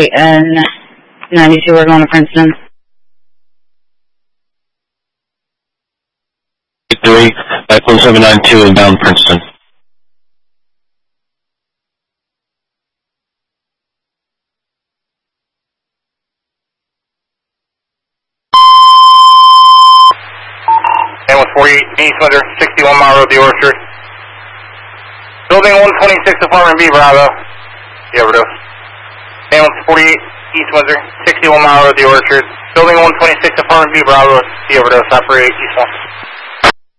and 92, we're going to Princeton. 3, back 1792 inbound Princeton. And with 48 East Windsor, 61 Mile Road, the Orchard. Building 126, apartment B, Bravo. The overdose. And with 48 East Windsor, 61 Mile Road, the Orchard. Building 126, apartment B, Bravo. The overdose. Operate East 1.